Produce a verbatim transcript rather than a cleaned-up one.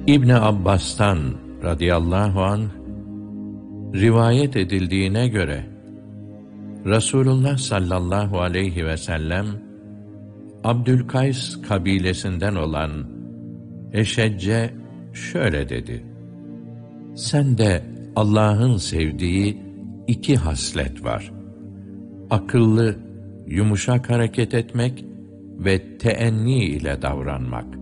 İbn Abbas'tan radıyallahu anh rivayet edildiğine göre Resulullah sallallahu aleyhi ve sellem Abdülkays kabilesinden olan Eşecce şöyle dedi: Sende Allah'ın sevdiği iki haslet var. Akıllı, yumuşak hareket etmek ve teenni ile davranmak.